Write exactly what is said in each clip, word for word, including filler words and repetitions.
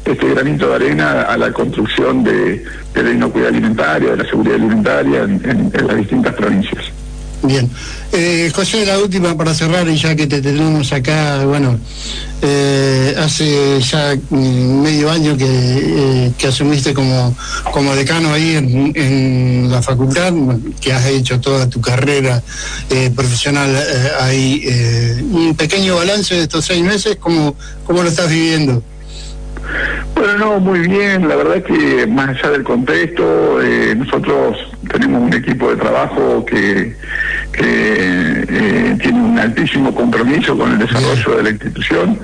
este granito de arena a la construcción de, de la inocuidad alimentaria, de la seguridad alimentaria en, en, en las distintas provincias. Bien. Eh, José, la última para cerrar, y ya que te tenemos acá, bueno, eh, hace ya mm, medio año que, eh, que asumiste como, como decano ahí en, en la facultad, que has hecho toda tu carrera eh, profesional eh, ahí. Eh, un pequeño balance de estos seis meses, ¿cómo, cómo lo estás viviendo? Bueno, no, muy bien. La verdad que más allá del contexto, eh, nosotros tenemos un equipo de trabajo que, que eh, tiene un altísimo compromiso con el desarrollo de la institución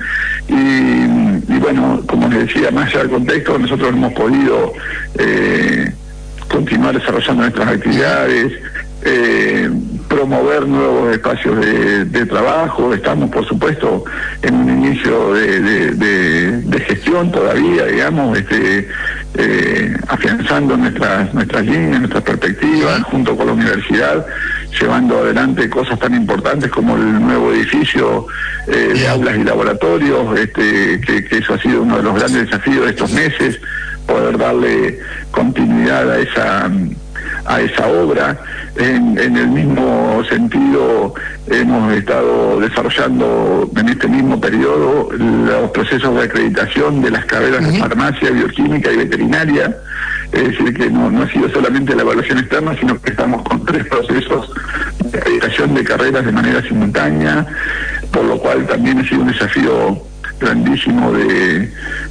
y, y bueno, como les decía, más allá del contexto, nosotros hemos podido eh, continuar desarrollando nuestras actividades, eh, promover nuevos espacios de, de trabajo. Estamos, por supuesto, en un inicio de, de, de, de gestión todavía, digamos, este, eh, afianzando nuestras nuestras líneas, nuestras perspectivas, junto con la universidad, llevando adelante cosas tan importantes como el nuevo edificio eh, de aulas y laboratorios, este, que, que eso ha sido uno de los grandes desafíos de estos meses, poder darle continuidad a esa a esa obra. En, en el mismo sentido, hemos estado desarrollando en este mismo periodo los procesos de acreditación de las carreras de farmacia, bioquímica y veterinaria. Es decir, que no, no ha sido solamente la evaluación externa, sino que estamos con tres procesos de acreditación de carreras de manera simultánea, por lo cual también ha sido un desafío grandísimo de,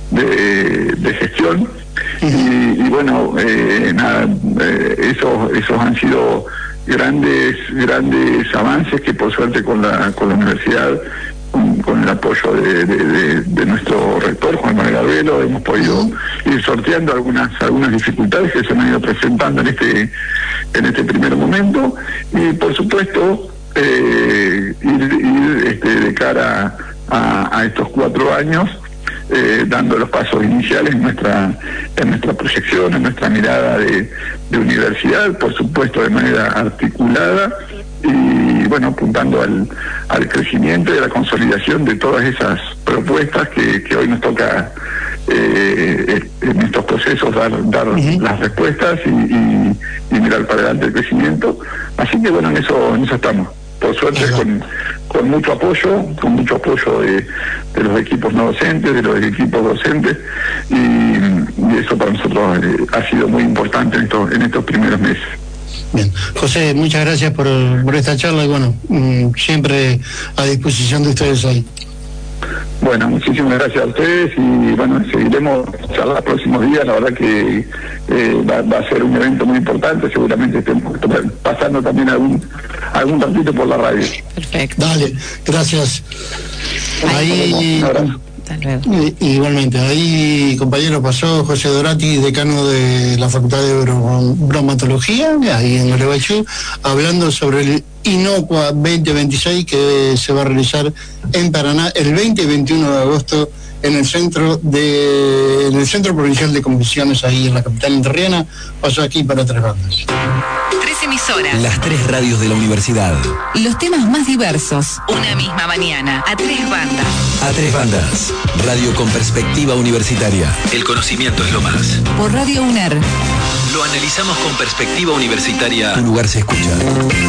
de, de gestión. Y, y bueno, eh, nada, eh, esos, esos han sido grandes grandes avances que por suerte con la con la universidad, con, con el apoyo de, de, de, de nuestro rector Juan Manuel Arbelo, hemos podido ir sorteando algunas algunas dificultades que se han ido presentando en este en este primer momento y por supuesto eh, ir, ir este, de cara a, a estos cuatro años Eh, dando los pasos iniciales en nuestra en nuestra proyección, en nuestra mirada de, de universidad, por supuesto de manera articulada y bueno, apuntando al, al crecimiento y a la consolidación de todas esas propuestas que, que hoy nos toca eh, en estos procesos dar, dar uh-huh. las respuestas y, y, y mirar para adelante el crecimiento. Así que bueno, en eso, en eso estamos. Por suerte con, con mucho apoyo, con mucho apoyo de, de los equipos no docentes, de los equipos docentes, y, y eso para nosotros eh, ha sido muy importante en estos, en estos primeros meses. Bien, José, muchas gracias por, por esta charla y bueno, mmm, siempre a disposición de ustedes ahí. Bueno, muchísimas gracias a ustedes y bueno, seguiremos charlando los próximos días. La verdad que eh, va, va a ser un evento muy importante, seguramente estemos pasando también algún algún ratito por la radio. Perfecto. Dale, gracias. Ahí, ahí igualmente, ahí compañero pasó José Dorati, decano de la Facultad de Bro, Bromatología, ahí en Gualeguaychú, hablando sobre el Inocua veinte veintiséis que se va a realizar en Paraná el veinte y veintiuno de agosto en el centro de en el Centro Provincial de Convenciones, ahí en la capital entrerriana. Pasó aquí para Tres Bandas. Tres emisoras. Las tres radios de la universidad. Los temas más diversos. Una misma mañana. A tres bandas. A tres bandas. Radio con perspectiva universitaria. El conocimiento es lo más. Por Radio UNER. Lo analizamos con perspectiva universitaria. Tu lugar se escucha.